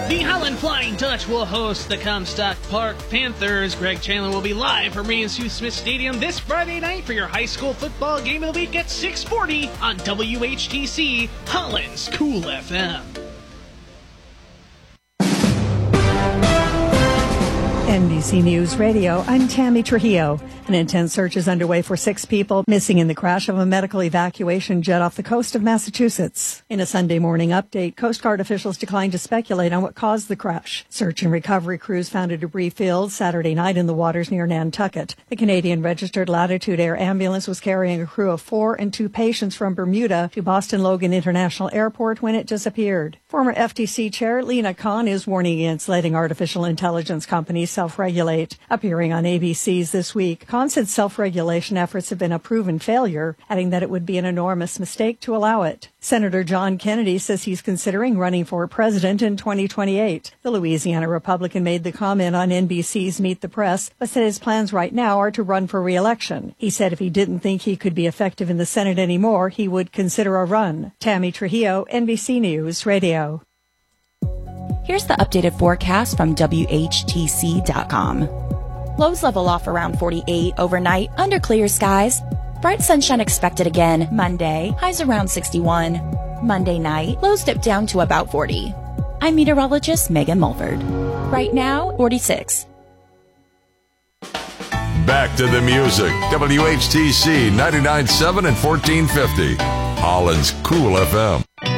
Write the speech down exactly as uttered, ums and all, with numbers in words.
The Holland Flying Dutch will host the Comstock Park Panthers. Greg Chandler will be live from Ryan Sue Smith Stadium this Friday night for your high school football game of the week at six forty on W H T C, Holland's Cool F M. N B C News Radio, I'm Tammy Trujillo. An intense search is underway for six people missing in the crash of a medical evacuation jet off the coast of Massachusetts. In a Sunday morning update, Coast Guard officials declined to speculate on what caused the crash. Search and recovery crews found a debris field Saturday night in the waters near Nantucket. The Canadian registered Latitude Air ambulance was carrying a crew of four and two patients from Bermuda to Boston Logan International Airport when it disappeared. Former F T C Chair Lena Khan is warning against letting artificial intelligence companies self-regulate. Appearing on A B C's This Week, Khan said self-regulation efforts have been a proven failure, adding that it would be an enormous mistake to allow it. Senator John Kennedy says he's considering running for president in twenty twenty-eight. The Louisiana Republican made the comment on N B C's Meet the Press, but said his plans right now are to run for re-election. He said if he didn't think he could be effective in the Senate anymore, he would consider a run. Tammy Trujillo, N B C News Radio. Here's the updated forecast from W H T C dot com. Lows level off around forty-eight overnight under clear skies. Bright sunshine expected again Monday, highs around sixty-one. Monday night, lows dip down to about forty. I'm meteorologist Megan Mulford. Right now, forty-six. Back to the music. W H T C ninety-nine point seven and fourteen fifty. Holland's Cool F M.